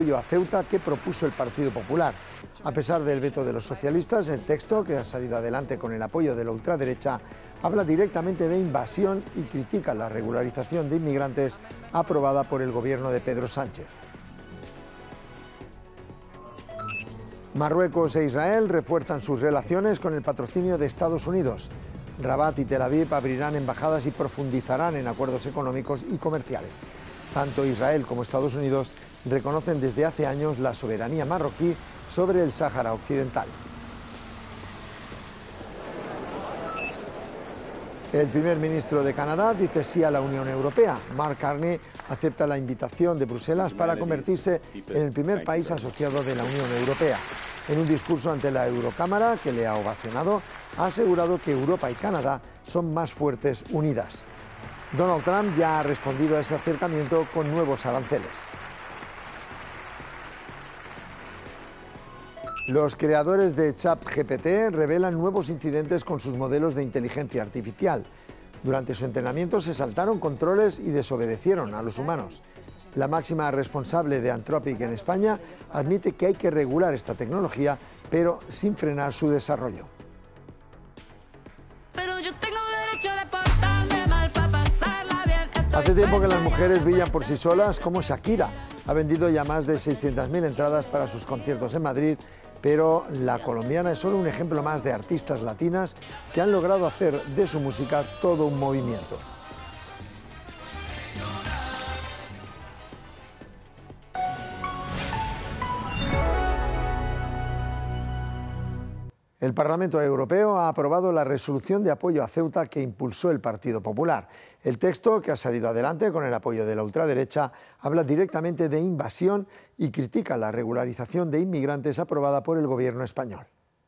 a Ceuta que propuso el Partido Popular. A pesar del veto de los socialistas, el texto, que ha salido adelante con el apoyo de la ultraderecha, habla directamente de invasión y critica la regularización de inmigrantes aprobada por el gobierno de Pedro Sánchez. Marruecos e Israel refuerzan sus relaciones con el patrocinio de Estados Unidos. Rabat y Tel Aviv abrirán embajadas y profundizarán en acuerdos económicos y comerciales. Tanto Israel como Estados Unidos reconocen desde hace años la soberanía marroquí sobre el Sáhara Occidental. El primer ministro de Canadá dice sí a la Unión Europea. Mark Carney acepta la invitación de Bruselas para convertirse en el primer país asociado de la Unión Europea. En un discurso ante la Eurocámara, que le ha ovacionado, ha asegurado que Europa y Canadá son más fuertes unidas. Donald Trump ya ha respondido a ese acercamiento con nuevos aranceles. Los creadores de ChatGPT revelan nuevos incidentes con sus modelos de inteligencia artificial. Durante su entrenamiento se saltaron controles y desobedecieron a los humanos. La máxima responsable de Anthropic en España admite que hay que regular esta tecnología, pero sin frenar su desarrollo. Hace tiempo que las mujeres brillan por sí solas, como Shakira. Ha vendido ya más de 600.000 entradas para sus conciertos en Madrid, pero la colombiana es solo un ejemplo más de artistas latinas que han logrado hacer de su música todo un movimiento. El Parlamento Europeo ha aprobado la resolución de apoyo a Ceuta que impulsó el Partido Popular. El texto, que ha salido adelante con el apoyo de la ultraderecha, habla directamente de invasión y critica la regularización de inmigrantes aprobada por el gobierno español.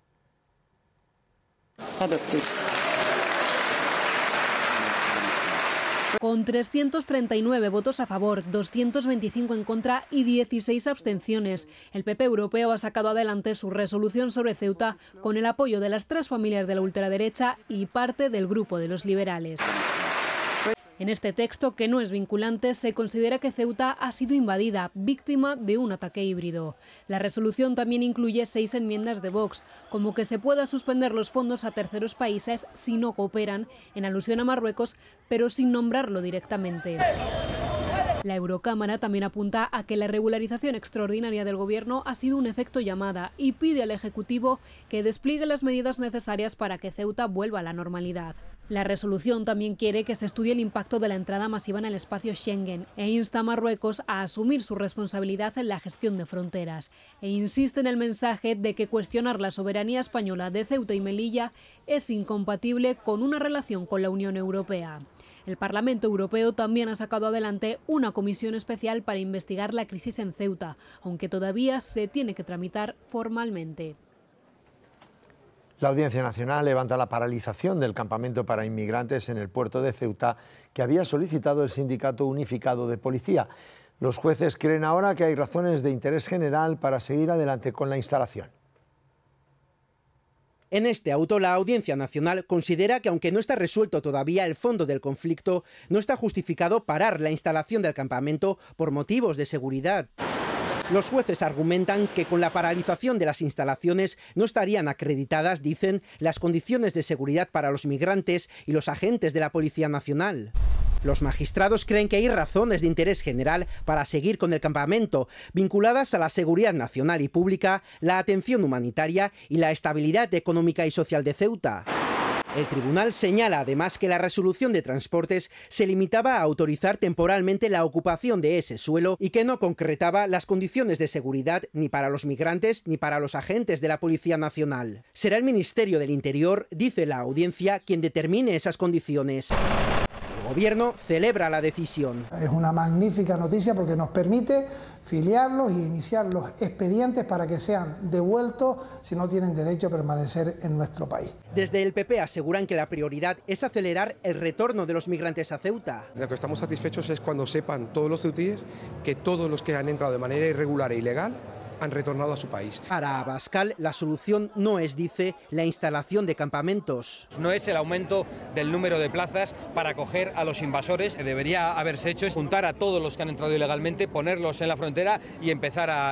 Con 339 votos a favor, 225 en contra y 16 abstenciones, el PP europeo ha sacado adelante su resolución sobre Ceuta con el apoyo de las tres familias de la ultraderecha y parte del grupo de los liberales. En este texto, que no es vinculante, se considera que Ceuta ha sido invadida, víctima de un ataque híbrido. La resolución también incluye 6 enmiendas de Vox, como que se pueda suspender los fondos a terceros países si no cooperan, en alusión a Marruecos, pero sin nombrarlo directamente. La Eurocámara también apunta a que la regularización extraordinaria del Gobierno ha sido un efecto llamada y pide al Ejecutivo que despliegue las medidas necesarias para que Ceuta vuelva a la normalidad. La resolución también quiere que se estudie el impacto de la entrada masiva en el espacio Schengen e insta a Marruecos a asumir su responsabilidad en la gestión de fronteras. E insiste en el mensaje de que cuestionar la soberanía española de Ceuta y Melilla es incompatible con una relación con la Unión Europea. El Parlamento Europeo también ha sacado adelante una comisión especial para investigar la crisis en Ceuta, aunque todavía se tiene que tramitar formalmente. La Audiencia Nacional levanta la paralización del campamento para inmigrantes en el puerto de Ceuta que había solicitado el Sindicato Unificado de Policía. Los jueces creen ahora que hay razones de interés general para seguir adelante con la instalación. En este auto, la Audiencia Nacional considera que, aunque no está resuelto todavía el fondo del conflicto, no está justificado parar la instalación del campamento por motivos de seguridad. Los jueces argumentan que con la paralización de las instalaciones no estarían acreditadas, dicen, las condiciones de seguridad para los migrantes y los agentes de la Policía Nacional. Los magistrados creen que hay razones de interés general para seguir con el campamento, vinculadas a la seguridad nacional y pública, la atención humanitaria y la estabilidad económica y social de Ceuta. El tribunal señala además que la resolución de transportes se limitaba a autorizar temporalmente la ocupación de ese suelo y que no concretaba las condiciones de seguridad ni para los migrantes ni para los agentes de la Policía Nacional. Será el Ministerio del Interior, dice la audiencia, quien determine esas condiciones. El Gobierno celebra la decisión. Es una magnífica noticia porque nos permite filiarlos y iniciar los expedientes para que sean devueltos si no tienen derecho a permanecer en nuestro país. Desde el PP aseguran que la prioridad es acelerar el retorno de los migrantes a Ceuta. Lo que estamos satisfechos es cuando sepan todos los ceutíes que todos los que han entrado de manera irregular e ilegal han retornado a su país. Para Abascal, la solución no es, dice, la instalación de campamentos. No es el aumento del número de plazas para acoger a los invasores. Debería haberse hecho es juntar a todos los que han entrado ilegalmente, ponerlos en la frontera y empezar a